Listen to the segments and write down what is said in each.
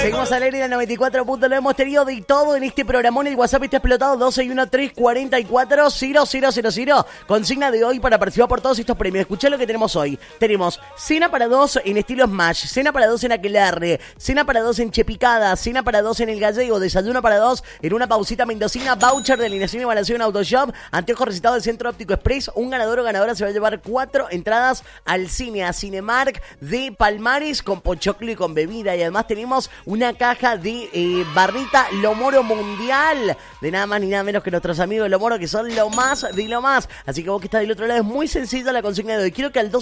Seguimos al aire en la 94. Lo hemos tenido de todo en este programón. El WhatsApp está explotado 1213440000. Consigna de hoy para participar por todos estos premios. Escuchá lo que tenemos hoy. Tenemos cena para dos en estilo Smash, cena para dos en Aquelarre, cena para dos en Chepicada, cena para dos en El Gallego, desayuno para dos en una pausita mendocina, voucher de alineación y evaluación Autoshop, anteojos recetados del Centro Óptico Express. Un ganador o ganadora se va a llevar 4 entradas al cine, a Cinemark de Palmares con pochoclo y con bebida. Y además tenemos una caja de barrita Lomoro Mundial de nada más ni nada menos que nuestros amigos de Lomoro, que son lo más de lo más. Así que vos que estás del otro lado, es muy sencilla la consigna de hoy. Quiero que al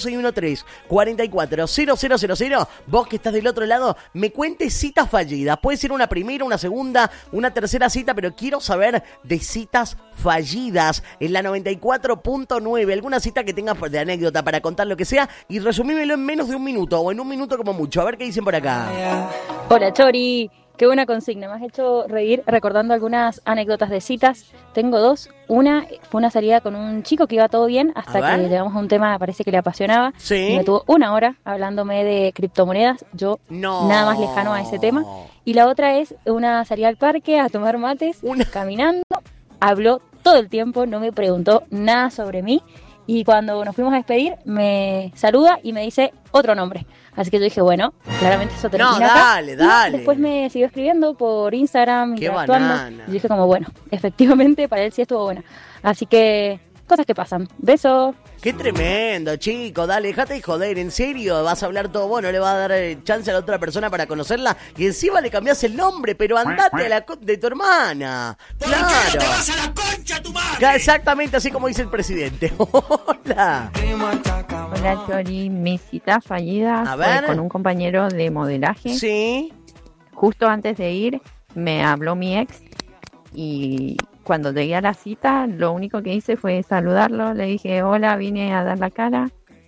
1213440000, vos que estás del otro lado, me cuentes citas fallidas. Puede ser una primera, una segunda, una tercera cita, pero quiero saber de citas fallidas en la 94.9. Alguna cita que tengas de anécdota para contar, lo que sea, y resumímelo en menos de un minuto o en un minuto como mucho. A ver qué dicen por acá. Hola Chori, qué buena consigna, me has hecho reír recordando algunas anécdotas de citas. Tengo dos. Una fue una salida con un chico que iba todo bien hasta que llegamos a un tema, parece que le apasionaba. Sí. Y me tuvo 1 hora hablándome de criptomonedas, yo nada más lejano a ese tema. Y la otra es una salida al parque a tomar mates, caminando, habló todo el tiempo, no me preguntó nada sobre mí. Y cuando nos fuimos a despedir, me saluda y me dice otro nombre. Así que yo dije, bueno, claramente eso termina acá. Dale. Y después me siguió escribiendo por Instagram, Qué interactuando. banana. Y yo dije como, bueno, efectivamente para él sí estuvo buena. Así que, cosas que pasan. Beso. Qué tremendo, chico, dale, dejate de joder, en serio, vas a hablar todo vos, no le vas a dar chance a la otra persona para conocerla, y encima le cambiás el nombre, pero andate a la de tu hermana. Claro. ¿Por qué no te vas a la concha tu madre? Exactamente así como dice el presidente. Hola. Hola Chori, mi cita fallida fue con un compañero de modelaje. Sí. Justo antes de ir, me habló mi ex, y cuando llegué a la cita, lo único que hice fue saludarlo. Le dije, hola, vine a dar la cara,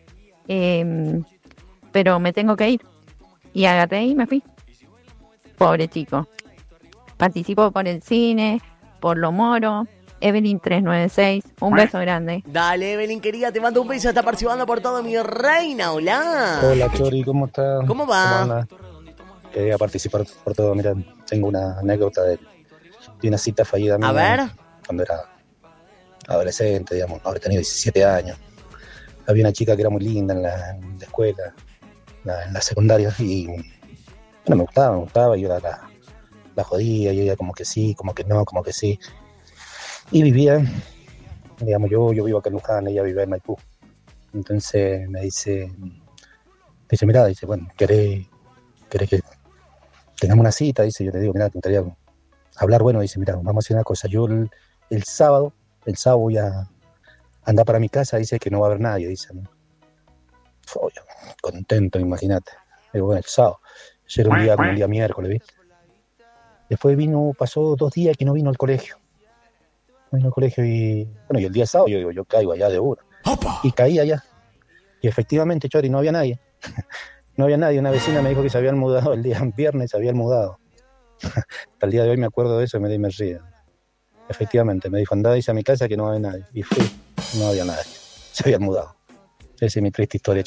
pero me tengo que ir. Y agarré y me fui. Pobre chico. Participo por el cine, por Lomoro. Evelyn 396, un beso grande. Dale, Evelyn, querida, te mando un beso. Está participando por todo, mi reina. Hola. Hola, Chori, ¿cómo estás? ¿Cómo va? Quería participar por todo. Mira, tengo una anécdota de una cita fallida mía. A ver. Cuando era adolescente, digamos, ahora tenía 17 años. Había una chica que era muy linda en la escuela, en la secundaria, y bueno, me gustaba, yo la jodía, y ella como que sí, como que no, como que sí. Y vivía, digamos, yo vivo acá en Luján, ella vive en Maipú. Entonces me dice, mira, dice, bueno, ¿querés que tengamos una cita? Dice, yo le digo, mira, te gustaría hablar. Bueno, dice, mira, vamos a hacer una cosa, yo el sábado voy a andar para mi casa, dice que no va a haber nadie, dice, ¿no? Yo, contento, imagínate. Digo, bueno, el sábado. Ayer un día como un día miércoles, ¿vi? Después pasó 2 días que no vino al colegio. No vino al colegio y, bueno, y el día sábado yo digo, yo caigo allá de uno. Y caí allá. Y efectivamente, Chori, no había nadie. No había nadie. Una vecina me dijo que se habían mudado el día viernes, se habían mudado. Hasta el día de hoy me acuerdo de eso y me río. Efectivamente, me dijo, andá, dice a mi casa que no había nadie. Y fui, no había nadie. Se habían mudado. Esa es mi triste historia.